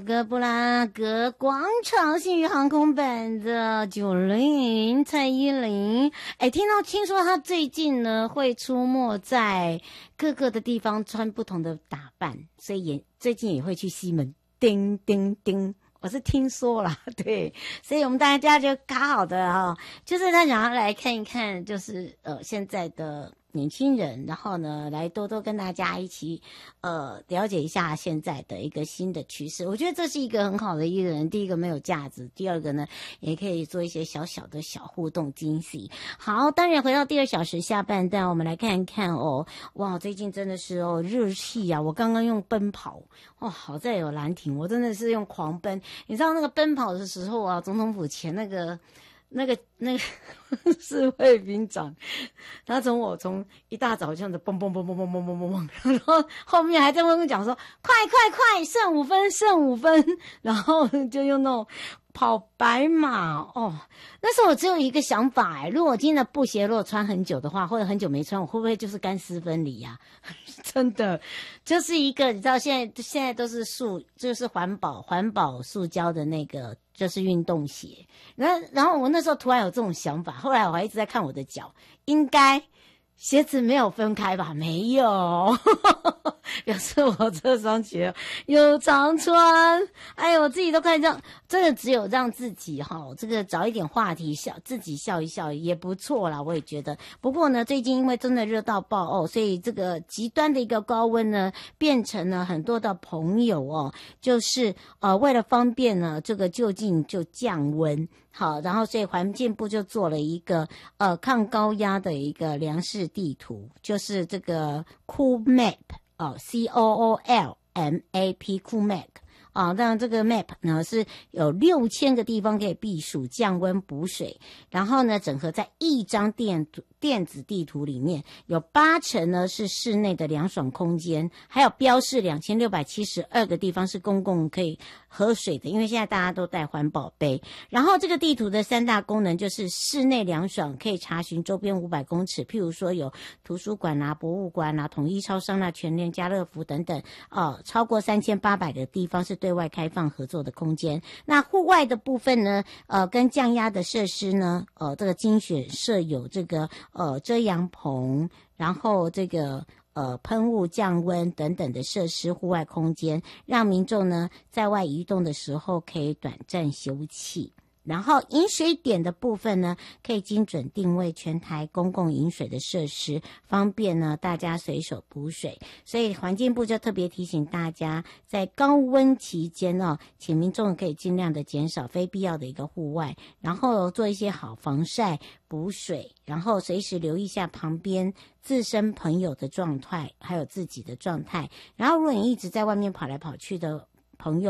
哥布拉格广场信宇航空版的90蔡依林，听说她最近呢会出没在各个的地方，穿不同的打扮，所以最近也会去西门，叮叮叮。我是听说啦，对，所以我们大家就搞好的就是他想要来看一看，就是现在的年轻人，然后呢，来多多跟大家一起了解一下现在的一个新的趋势。我觉得这是一个很好的一个人，第一个没有架子，第二个呢，也可以做一些小小的小互动惊喜。好，当然回到第2小时下半段，我们来看一看哇，最近真的是热气啊！我刚刚用奔跑好在有兰亭，我真的是用狂奔。你知道那个奔跑的时候啊，总统府前那个侍卫兵长，他从一大早这样子蹦蹦蹦蹦蹦蹦蹦蹦蹦，然后后面还在跟我讲说快，剩5分，然后就用那种跑白马那时候我只有一个想法如果我今天的布鞋如果穿很久的话，或者很久没穿，我会不会就是干湿分离啊？真的就是一个，你知道现在都是就是环保塑胶的那个就是运动鞋，然后我那时候突然有这种想法，后来我还一直在看我的脚，应该鞋子没有分开吧？没有，表示我这双鞋有常穿。哎呦，我自己都快让，真的只有让自己这个找一点话题自己笑一笑也不错啦，我也觉得。不过呢，最近因为真的热到爆所以这个极端的一个高温呢，变成了很多的朋友就是为了方便呢，这个就近就降温。好，然后所以环境部就做了一个抗高压的一个粮食地图，就是这个 Cool Map COOLMAP Cool Map。那这个 map 呢是有6000个地方可以避暑、降温、补水，然后呢整合在一张电子地图里面，有80%呢是室内的凉爽空间，还有标示2672个地方是公共可以喝水的，因为现在大家都带环保杯。然后这个地图的3大功能就是室内凉爽，可以查询周边500公尺，譬如说有图书馆博物馆统一超商全联、家乐福等等超过3800个地方是对外开放合作的空间。那户外的部分呢跟降压的设施呢这个精选设有这个遮阳棚，然后这个喷雾降温等等的设施，户外空间让民众呢在外移动的时候可以短暂休憩。然后饮水点的部分呢，可以精准定位全台公共饮水的设施，方便呢大家随手补水。所以环境部就特别提醒大家，在高温期间请民众可以尽量的减少非必要的一个户外，然后做一些好防晒、补水，然后随时留意一下旁边自身朋友的状态，还有自己的状态。然后如果你一直在外面跑来跑去的朋友